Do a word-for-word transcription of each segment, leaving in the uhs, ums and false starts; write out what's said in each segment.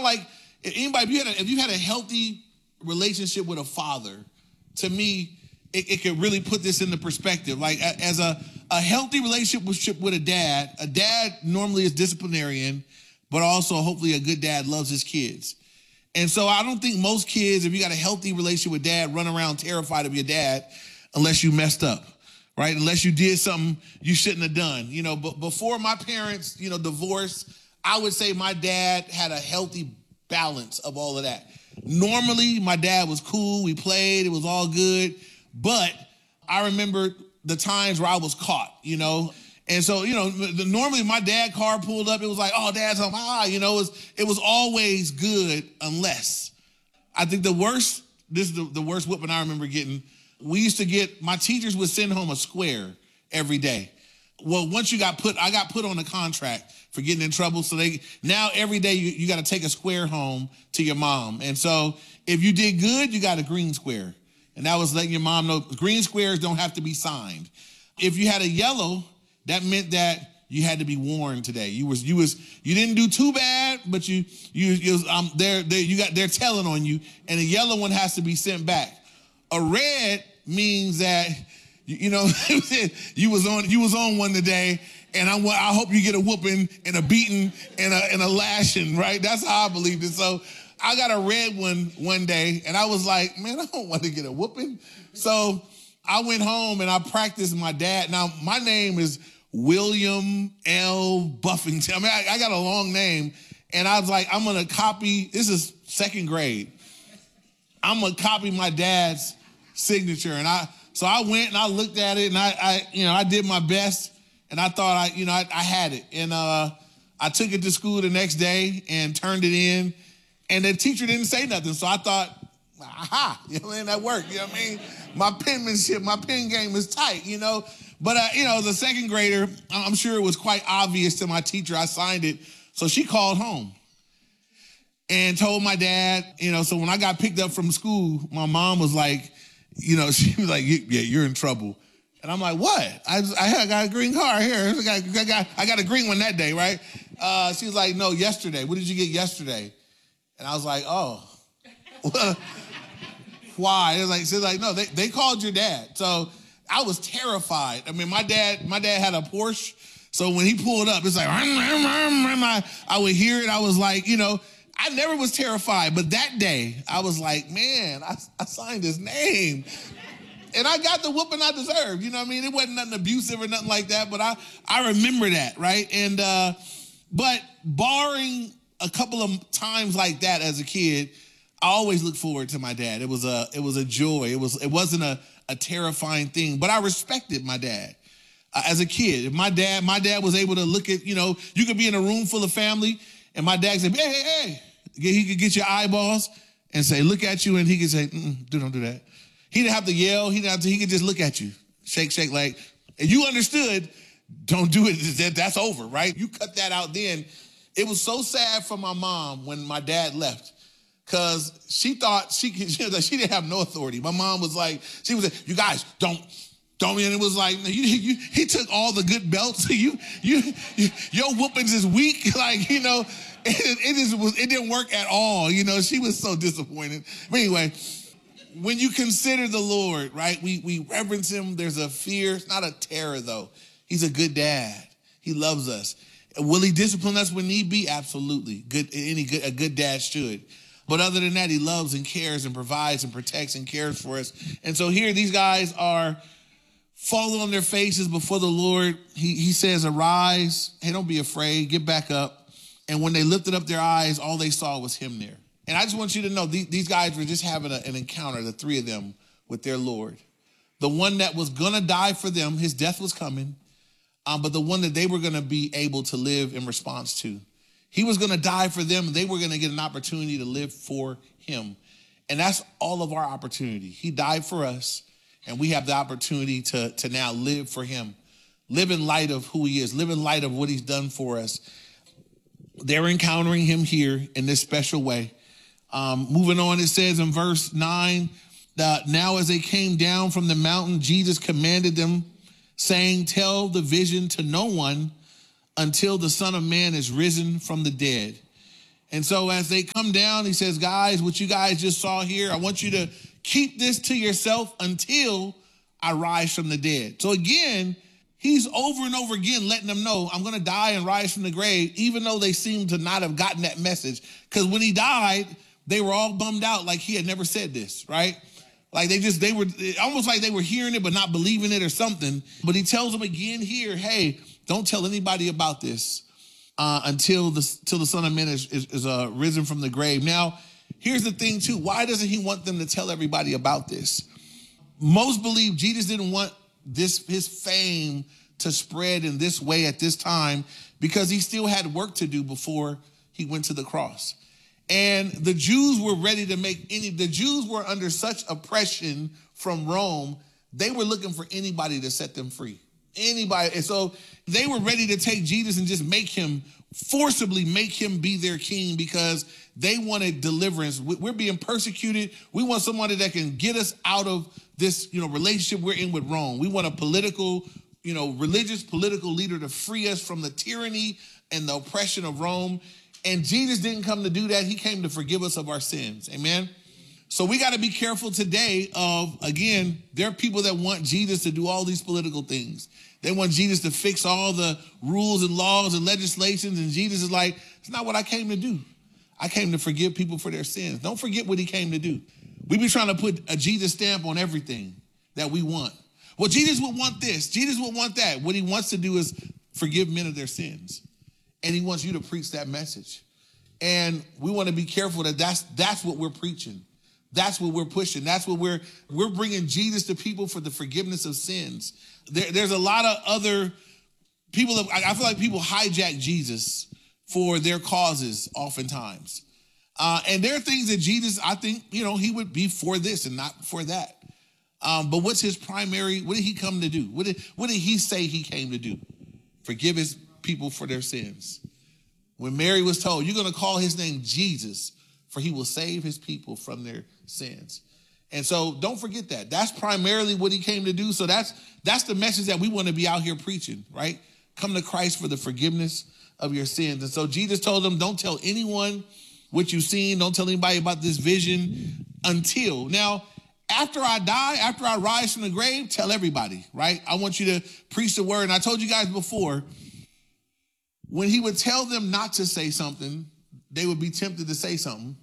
of like, if anybody, if you, had a, if you had a healthy relationship with a father, to me, it, it could really put this into perspective. Like as a, a healthy relationship with a dad, a dad normally is disciplinarian, but also hopefully a good dad loves his kids. And so I don't think most kids, if you got a healthy relationship with dad, run around terrified of your dad unless you messed up, right? Unless you did something you shouldn't have done. You know, but before my parents, you know, divorced, I would say my dad had a healthy balance of all of that. Normally, my dad was cool. We played. It was all good. But I remember the times where I was caught, you know. And so, you know, the, normally my dad car pulled up. It was like, oh, dad's home. Ah, you know, it was, it was always good unless. I think the worst, this is the, the worst whipping I remember getting. We used to get, my teachers would send home a square every day. Well, once you got put, I got put on a contract for getting in trouble. So they, now every day you, you got to take a square home to your mom. And so if you did good, you got a green square. And that was letting your mom know green squares don't have to be signed. If you had a yellow, that meant that you had to be warned today. You was you was you didn't do too bad, but you you, you was, um they're, they you got they're telling on you, and a yellow one has to be sent back. A red means that you, you know you was on you was on one today, and I want I hope you get a whooping and a beating and a and a lashing, right? That's how I believed it. So I got a red one one day, and I was like, man, I don't want to get a whooping. So I went home and I practiced my dad. Now my name is William L. Buffington. I mean, I, I got a long name, and I was like, I'm gonna copy. This is second grade. I'm gonna copy my dad's signature, and I. So I went and I looked at it, and I, I you know, I did my best, and I thought I, you know, I, I had it, and uh, I took it to school the next day and turned it in, and the teacher didn't say nothing. So I thought, aha, you know, man, that worked. You know what I mean? My penmanship, my pen game is tight, you know. But, uh, you know, as a second grader, I'm sure it was quite obvious to my teacher. I signed it. So she called home and told my dad, you know, so when I got picked up from school, my mom was like, you know, she was like, yeah, you're in trouble. And I'm like, what? I, I got a green car here. I got, I got, I got a green one that day, right? Uh, she was like, no, yesterday. What did you get yesterday? And I was like, oh, why? It was like, she's like, no, they, they called your dad. So I was terrified. I mean, my dad, my dad had a Porsche. So when he pulled up, it's like, I, I would hear it. I was like, you know, I never was terrified. But that day, I was like, man, I, I signed his name. And I got the whooping I deserved. You know what I mean? It wasn't nothing abusive or nothing like that. But I, I remember that, right? And, uh, but barring a couple of times like that as a kid, I always looked forward to my dad. It was a, it was a joy. It was, it wasn't a, a terrifying thing, but I respected my dad uh, as a kid. If my dad, my dad was able to look at, you know, you could be in a room full of family, and my dad said, hey, hey, hey, he could get your eyeballs and say, look at you, and he could say, mm-mm, do don't do that. He didn't have to yell. He didn't have to. He could just look at you, shake, shake, like, and you understood. Don't do it. That, that's over, right? You cut that out. Then it was so sad for my mom when my dad left. Because she thought she could, she, was like, she didn't have no authority. My mom was like, she was like, you guys, don't, don't. And it was like, you, you, he took all the good belts. You, you, you your whoopings is weak. Like, you know, it, it, just was, it didn't work at all. You know, she was so disappointed. But anyway, when you consider the Lord, right, we, we reverence him. There's a fear. It's not a terror, though. He's a good dad. He loves us. Will he discipline us when need be? Absolutely. Good, any good, a good dad should. But other than that, he loves and cares and provides and protects and cares for us. And so here, these guys are falling on their faces before the Lord. He, he says, arise. Hey, don't be afraid. Get back up. And when they lifted up their eyes, all they saw was him there. And I just want you to know, these, these guys were just having a, an encounter, the three of them, with their Lord. The one that was going to die for them, his death was coming, um, but the one that they were going to be able to live in response to. He was going to die for them, and they were going to get an opportunity to live for him. And that's all of our opportunity. He died for us, and we have the opportunity to, to now live for him. Live in light of who he is. Live in light of what he's done for us. They're encountering him here in this special way. Um, moving on, it says in verse nine, that now as they came down from the mountain, Jesus commanded them, saying, tell the vision to no one until the Son of Man is risen from the dead. And so as they come down, he says, guys, what you guys just saw here, I want you to keep this to yourself until I rise from the dead. So again, he's over and over again letting them know, I'm going to die and rise from the grave, even though they seem to not have gotten that message. Because when he died, they were all bummed out like he had never said this, right? Like they just, they were almost like they were hearing it but not believing it or something. But he tells them again here, hey, don't tell anybody about this uh, until the, till the Son of Man is, is, is uh, risen from the grave. Now, here's the thing too. Why doesn't he want them to tell everybody about this? Most believe Jesus didn't want this his fame to spread in this way at this time because he still had work to do before he went to the cross. And the Jews were ready to make any, the Jews were under such oppression from Rome, they were looking for anybody to set them free. Anybody. And so they were ready to take Jesus and just make him, forcibly make him be their king because they wanted deliverance. We're being persecuted. We want somebody that can get us out of this, you know, relationship we're in with Rome. We want a political, you know, religious political leader to free us from the tyranny and the oppression of Rome. And Jesus didn't come to do that. He came to forgive us of our sins. Amen. So we got to be careful today of, again, there are people that want Jesus to do all these political things. They want Jesus to fix all the rules and laws and legislations. And Jesus is like, it's not what I came to do. I came to forgive people for their sins. Don't forget what he came to do. We be trying to put a Jesus stamp on everything that we want. Well, Jesus would want this. Jesus would want that. What he wants to do is forgive men of their sins. And he wants you to preach that message. And we want to be careful that that's, that's what we're preaching. That's what we're pushing. That's what we're, we're bringing Jesus to people for the forgiveness of sins. There, there's a lot of other people, that, I feel like people hijack Jesus for their causes oftentimes. Uh, and there are things that Jesus, I think, you know, he would be for this and not for that. Um, but what's his primary, what did he come to do? What did, what did he say he came to do? Forgive his people for their sins. When Mary was told, you're going to call his name Jesus, for he will save his people from their sins. And so don't forget that. That's primarily what he came to do. So that's, that's the message that we want to be out here preaching, right? Come to Christ for the forgiveness of your sins. And so Jesus told them, don't tell anyone what you've seen. Don't tell anybody about this vision until. Now, after I die, after I rise from the grave, tell everybody, right? I want you to preach the word. And I told you guys before, when he would tell them not to say something, they would be tempted to say something.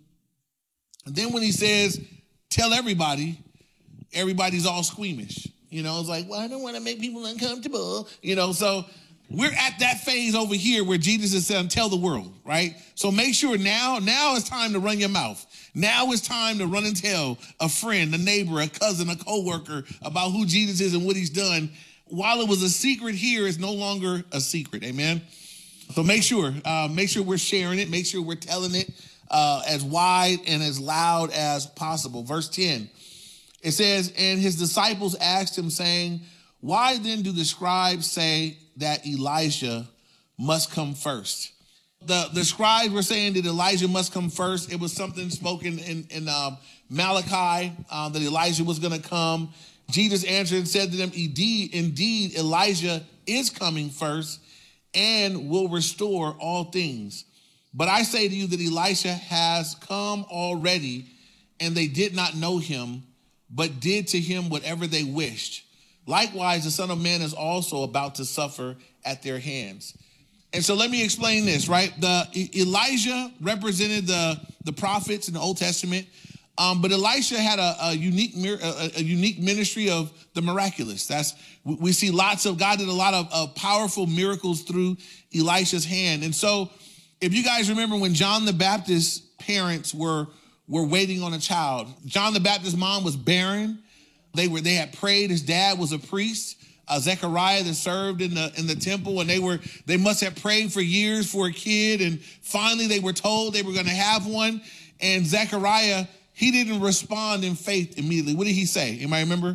And then when he says, tell everybody, everybody's all squeamish. You know, it's like, well, I don't want to make people uncomfortable. You know, so we're at that phase over here where Jesus is saying, tell the world, right? So make sure now, now it's time to run your mouth. Now it's time to run and tell a friend, a neighbor, a cousin, a coworker about who Jesus is and what he's done. While it was a secret here, it's no longer a secret. Amen. So make sure, uh, make sure we're sharing it. Make sure we're telling it uh, as wide and as loud as possible. Verse ten, it says, and his disciples asked him, saying, why then do the scribes say that Elijah must come first? The, the scribes were saying that Elijah must come first. It was something spoken in, in uh, Malachi uh, that Elijah was going to come. Jesus answered and said to them, indeed, indeed, Elijah is coming first and will restore all things. But I say to you that Elisha has come already, and they did not know him, but did to him whatever they wished. Likewise, the Son of Man is also about to suffer at their hands. And so let me explain this, right? The Elijah represented the, the prophets in the Old Testament, um, but Elisha had a, a unique a, a unique ministry of the miraculous. That's we see lots of God did a lot of, of powerful miracles through Elisha's hand. And so, if you guys remember when John the Baptist's parents were were waiting on a child, John the Baptist's mom was barren. They were they had prayed. His dad was a priest. Uh, Zechariah that served in the in the temple, and they were they must have prayed for years for a kid, and finally they were told they were going to have one. And Zechariah, he didn't respond in faith immediately. What did he say? Anybody remember?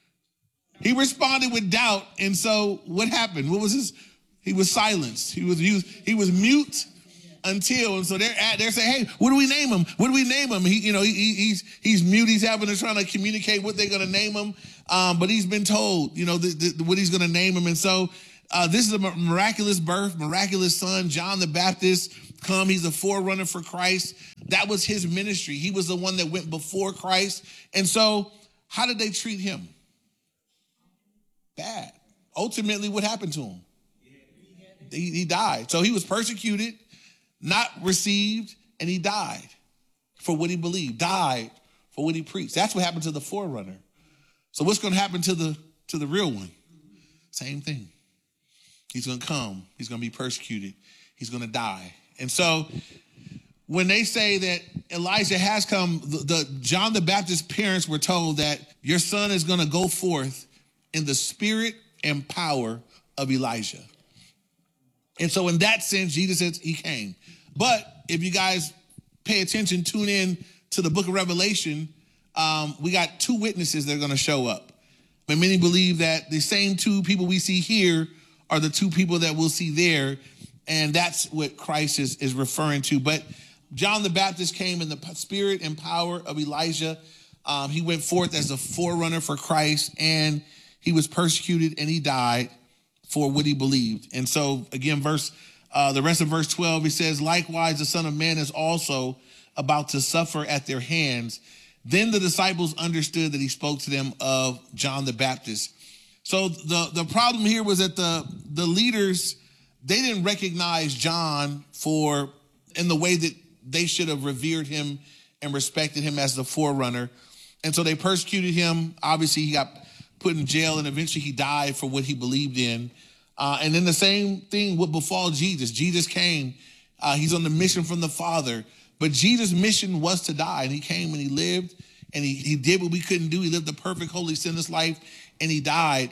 He responded with doubt, and so what happened? What was his? He was silenced. He was used. He was mute until, and so they're at, they're saying, hey, what do we name him? What do we name him? He, you know, he, he's he's mute. He's having to trying to communicate what they're going to name him. Um, but he's been told, you know, the, the, what he's going to name him. And so uh, this is a miraculous birth, miraculous son, John the Baptist, come. He's a forerunner for Christ. That was his ministry. He was the one that went before Christ. And so how did they treat him? Bad. Ultimately, what happened to him? He, he died. So he was persecuted, not received, and he died for what he believed, died for what he preached. That's what happened to the forerunner. So what's going to happen to the to the real one? Same thing. He's going to come. He's going to be persecuted. He's going to die. And so when they say that Elijah has come, the, the John the Baptist's parents were told that your son is going to go forth in the spirit and power of Elijah. And so in that sense, Jesus says he came. But if you guys pay attention, tune in to the book of Revelation, um, we got two witnesses that are going to show up. But many believe that the same two people we see here are the two people that we'll see there. And that's what Christ is, is referring to. But John the Baptist came in the spirit and power of Elijah. Um, he went forth as a forerunner for Christ, and he was persecuted and he died for what he believed. And so again, verse, uh, the rest of verse twelve, he says, likewise, the Son of Man is also about to suffer at their hands. Then the disciples understood that he spoke to them of John the Baptist. So the, the problem here was that the, the leaders, they didn't recognize John for in the way that they should have revered him and respected him as the forerunner. And so they persecuted him. Obviously, he got put in jail, and eventually he died for what he believed in. Uh, and then the same thing would befall Jesus. Jesus came. Uh, he's on the mission from the Father. But Jesus' mission was to die, and he came and he lived, and he, he did what we couldn't do. He lived a perfect, holy, sinless life, and he died.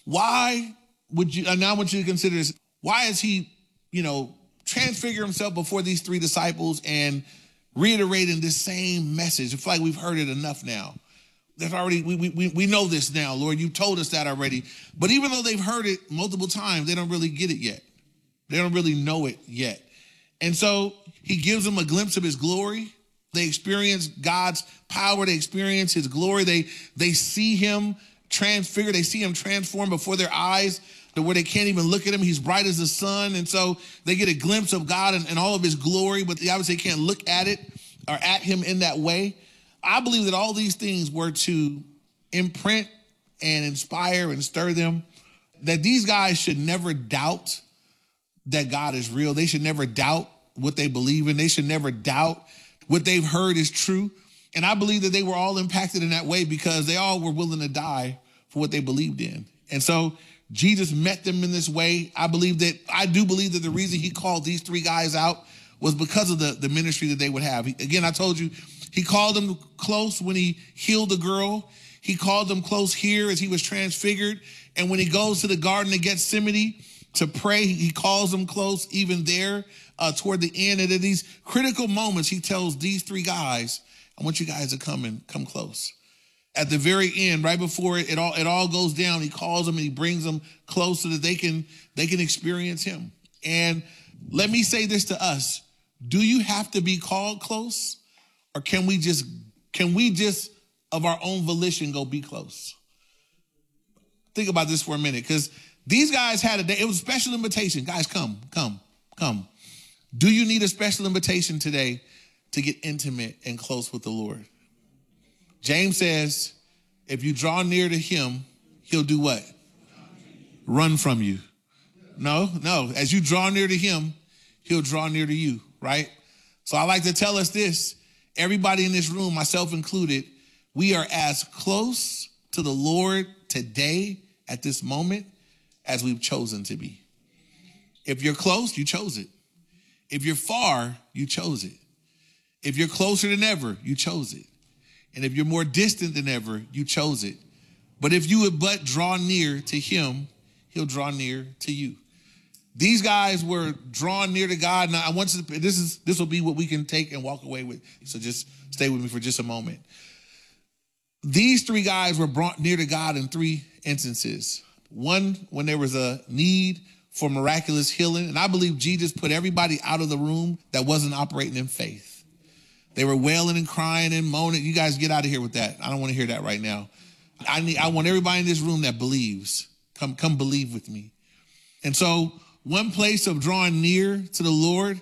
Why would you, and now I want you to consider this, why is he, you know, transfigure himself before these three disciples and reiterating this same message? I feel like we've heard it enough now. There's already, we, we, we know this now, Lord. You've told us that already. But even though they've heard it multiple times, they don't really get it yet. They don't really know it yet. And so he gives them a glimpse of his glory. They experience God's power. They experience his glory. They, they see him transfigure. They see him transform before their eyes to where they can't even look at him. He's bright as the sun. And so they get a glimpse of God and, and all of his glory, but they obviously can't look at it or at him in that way. I believe that all these things were to imprint and inspire and stir them, that these guys should never doubt that God is real. They should never doubt what they believe in. They should never doubt what they've heard is true. And I believe that they were all impacted in that way because they all were willing to die for what they believed in. And so Jesus met them in this way. I believe that, I do believe that the reason he called these three guys out was because of the, the ministry that they would have. He, again, I told you, he called them close when he healed the girl. He called them close here as he was transfigured. And when he goes to the Garden of Gethsemane to pray, he calls them close even there uh, toward the end. And at these critical moments, he tells these three guys, I want you guys to come and come close. At the very end, right before it, it all it all goes down, he calls them and he brings them close so that they can they can experience him. And let me say this to us. Do you have to be called close? Or can we just, can we just of our own volition go be close? Think about this for a minute, because these guys had a day, it was a special invitation. Guys, come, come, come. Do you need a special invitation today to get intimate and close with the Lord? James says, if you draw near to him, he'll do what? Run from you. No, no. As you draw near to him, he'll draw near to you, right? So I like to tell us this. Everybody in this room, myself included, we are as close to the Lord today at this moment as we've chosen to be. If you're close, you chose it. If you're far, you chose it. If you're closer than ever, you chose it. And if you're more distant than ever, you chose it. But if you would but draw near to him, he'll draw near to you. These guys were drawn near to God. Now I want you to, this is, this will be what we can take and walk away with. So just stay with me for just a moment. These three guys were brought near to God in three instances. One, when there was a need for miraculous healing. And I believe Jesus put everybody out of the room that wasn't operating in faith. They were wailing and crying and moaning. You guys get out of here with that. I don't want to hear that right now. I need, I want everybody in this room that believes. Come, come believe with me. And so one place of drawing near to the Lord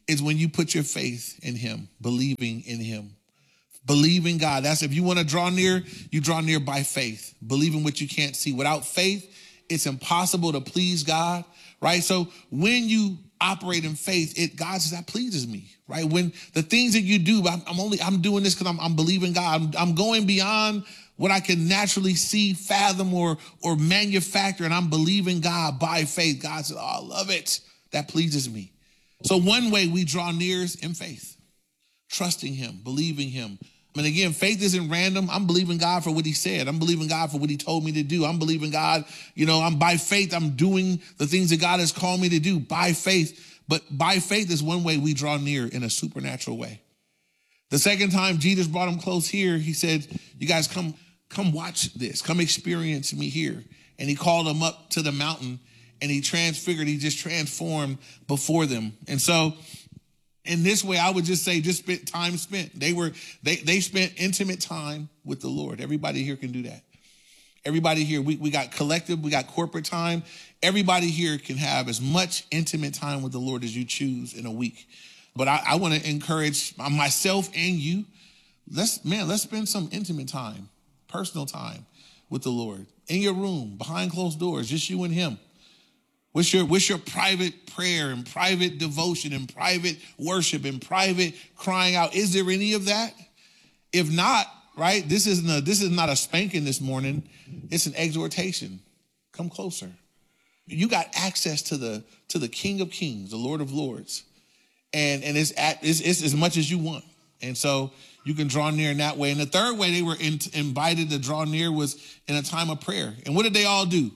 is when you put your faith in him, believing in him. Believe in God. That's if you want to draw near, you draw near by faith, believing what you can't see. Without faith, it's impossible to please God, right? So when you operate in faith, it God says, that pleases me, right? When the things that you do, I'm, I'm only, I'm doing this because I'm, I'm believing God. I'm, I'm going beyond what I can naturally see, fathom, or, or manufacture, and I'm believing God by faith. God says, oh, I love it. That pleases me. So one way we draw near is in faith, trusting him, believing him. And again, faith isn't random. I'm believing God for what he said. I'm believing God for what he told me to do. I'm believing God, you know, I'm by faith. I'm doing the things that God has called me to do by faith. But by faith is one way we draw near in a supernatural way. The second time Jesus brought him close here, he said, you guys come, come watch this. Come experience me here. And he called them up to the mountain and he transfigured. He just transformed before them. And so in this way, I would just say, just spent time spent. They were, they, they spent intimate time with the Lord. Everybody here can do that. Everybody here, we, we got collective, we got corporate time. Everybody here can have as much intimate time with the Lord as you choose in a week. But I, I want to encourage myself and you, let's, man, let's spend some intimate time, personal time with the Lord in your room, behind closed doors, just you and him. What's your, what's your private prayer and private devotion and private worship and private crying out? Is there any of that? If not, right, this isn't a, this is not a spanking this morning. It's an exhortation. Come closer. You got access to the, to the King of Kings, the Lord of Lords. And, and it's, at, it's, it's as much as you want. And so you can draw near in that way. And the third way they were in, invited to draw near was in a time of prayer. And what did they all do?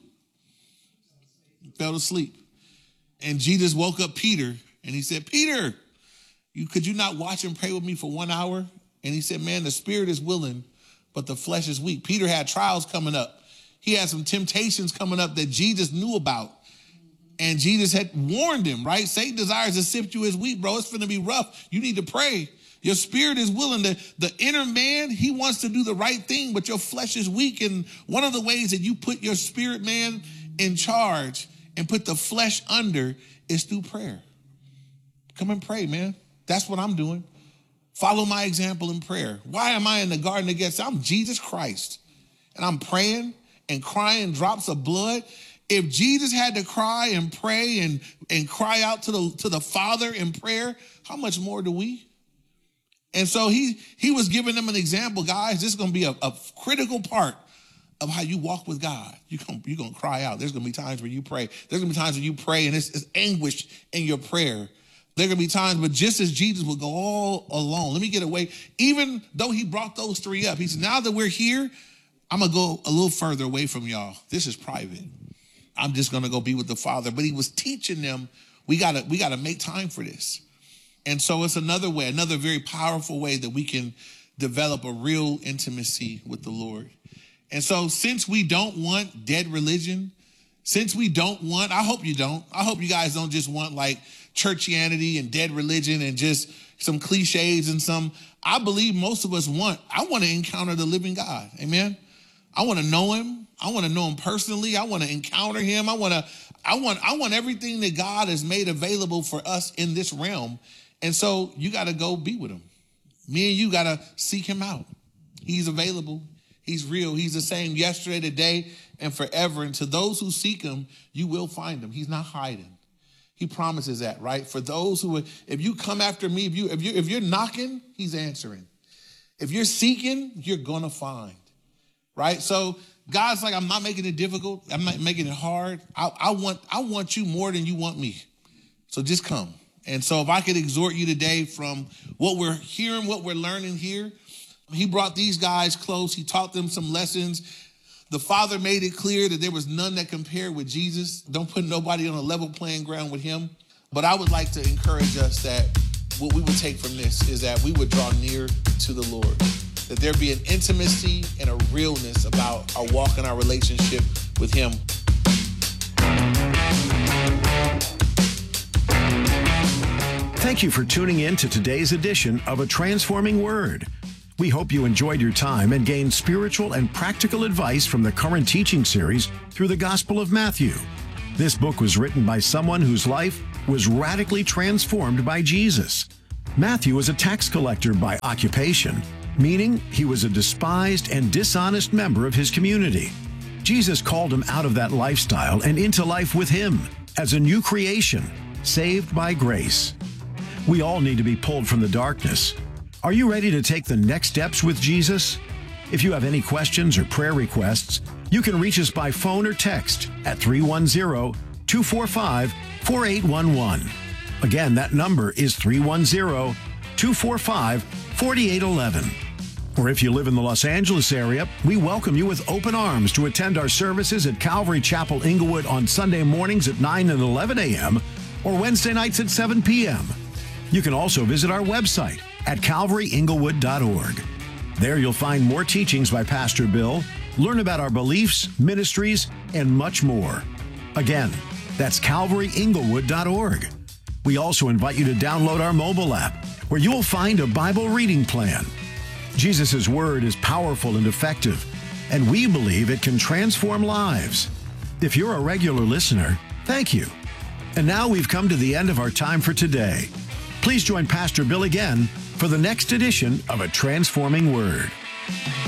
Fell asleep. And Jesus woke up Peter and he said, Peter, you, could you not watch and pray with me for one hour? And he said, man, the spirit is willing, but the flesh is weak. Peter had trials coming up. He had some temptations coming up that Jesus knew about. And Jesus had warned him, right? Satan desires to sift you as wheat, bro. It's going to be rough. You need to pray. Your spirit is willing. The, the inner man, he wants to do the right thing, but your flesh is weak. And one of the ways that you put your spirit man in charge and put the flesh under is through prayer. Come and pray, man. That's what I'm doing. Follow my example in prayer. Why am I in the Garden of Gethsemane? I'm Jesus Christ. And I'm praying and crying drops of blood. If Jesus had to cry and pray and, and cry out to the, to the Father in prayer, how much more do we? And so he, he was giving them an example, guys. This is going to be a, a critical part of how you walk with God. You're going you're gonna cry out. There's going to be times where you pray. There's going to be times where you pray and it's, it's anguish in your prayer. There are going to be times, but just as Jesus would go all alone, let me get away. Even though he brought those three up, he said, now that we're here, I'm going to go a little further away from y'all. This is private. I'm just going to go be with the Father. But he was teaching them, we got to we got to make time for this. And so it's another way, another very powerful way that we can develop a real intimacy with the Lord. And so since we don't want dead religion, since we don't want, I hope you don't, I hope you guys don't just want like churchianity and dead religion and just some cliches and some, I believe most of us want, I want to encounter the living God. Amen. I want to know him. I want to know him personally. I want to encounter him. I want to, I want, I want everything that God has made available for us in this realm. And so you got to go be with him. Me and you got to seek him out. He's available. He's real. He's the same yesterday, today, and forever. And to those who seek him, you will find him. He's not hiding. He promises that, right? For those who, if you come after me, if you, if you, if you're knocking, he's answering. If you're seeking, you're going to find, right? So God's like, I'm not making it difficult. I'm not making it hard. I, I want, I want you more than you want me. So just come. And so if I could exhort you today from what we're hearing, what we're learning here, he brought these guys close. He taught them some lessons. The Father made it clear that there was none that compared with Jesus. Don't put nobody on a level playing ground with him. But I would like to encourage us that what we would take from this is that we would draw near to the Lord, that there be an intimacy and a realness about our walk and our relationship with him. Thank you for tuning in to today's edition of A Transforming Word. We hope you enjoyed your time and gained spiritual and practical advice from the current teaching series through the Gospel of Matthew. This book was written by someone whose life was radically transformed by Jesus. Matthew was a tax collector by occupation, meaning he was a despised and dishonest member of his community. Jesus called him out of that lifestyle and into life with him as a new creation, saved by grace. We all need to be pulled from the darkness. Are you ready to take the next steps with Jesus? If you have any questions or prayer requests, you can reach us by phone or text at three one zero, two four five, four eight one one. Again, that number is three one zero, two four five, four eight one one. Or if you live in the Los Angeles area, we welcome you with open arms to attend our services at Calvary Chapel Inglewood on Sunday mornings at nine and eleven a.m. or Wednesday nights at seven p.m. You can also visit our website at calvary inglewood dot org. There you'll find more teachings by Pastor Bill, learn about our beliefs, ministries, and much more. Again, that's calvary inglewood dot org. We also invite you to download our mobile app, where you'll find a Bible reading plan. Jesus' word is powerful and effective, and we believe it can transform lives. If you're a regular listener, thank you. And now we've come to the end of our time for today. Please join Pastor Bill again for the next edition of A Transforming Word.